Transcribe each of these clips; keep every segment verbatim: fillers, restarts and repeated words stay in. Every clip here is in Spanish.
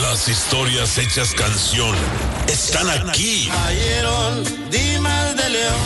Las historias hechas canción están aquí. Ayeron, Dimas de León.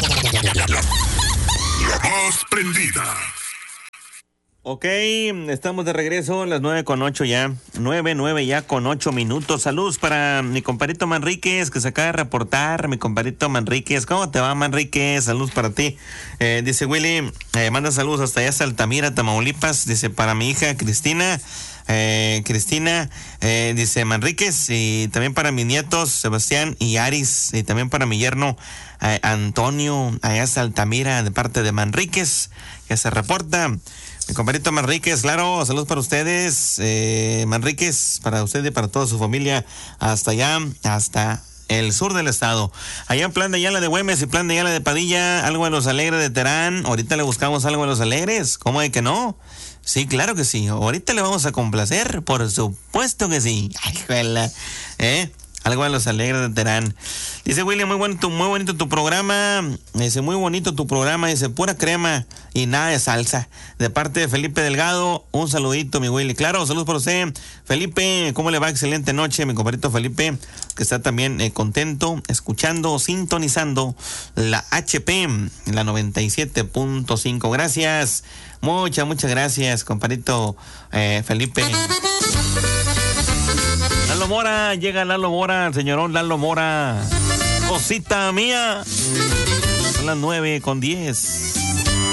La más prendida. Ok, estamos de regreso a las nueve con ocho ya. Nueve, nueve ya con ocho minutos. Saludos para mi compadrito Manríquez, que se acaba de reportar. Mi compadrito Manríquez, ¿cómo te va, Manríquez? Saludos para ti. Eh, dice Willy, eh, manda saludos hasta allá, Altamira, Tamaulipas. Dice, para mi hija Cristina. Eh, Cristina, eh, dice Manríquez, y también para mis nietos Sebastián y Aris, y también para mi yerno eh, Antonio, allá hasta Altamira, de parte de Manríquez, que se reporta. Mi compadrito Manríquez, claro, saludos para ustedes, eh, Manríquez, para usted y para toda su familia, hasta allá, hasta el sur del estado. Allá en Plan de Ayala de Güemes y Plan de Ayala de Padilla, algo de Los Alegres de Terán. Ahorita le buscamos algo de Los Alegres, ¿cómo de que no? Sí, claro que sí, ahorita le vamos a complacer, por supuesto que sí. Ay, juela, ¿eh? Algo de Los Alegres de Terán. Dice William, muy bonito, muy bonito tu programa. Dice, muy bonito tu programa. Dice, pura crema y nada de salsa. De parte de Felipe Delgado, un saludito, mi Willy. Claro, saludos por usted. Felipe, ¿cómo le va? Excelente noche, mi compadrito Felipe, que está también eh, contento, escuchando, sintonizando la H P, la noventa y siete punto cinco. Gracias, muchas, muchas gracias, compadrito eh, Felipe. Lalo Mora, llega Lalo Mora, el señorón Lalo Mora. Cosita mía. Son las nueve con diez.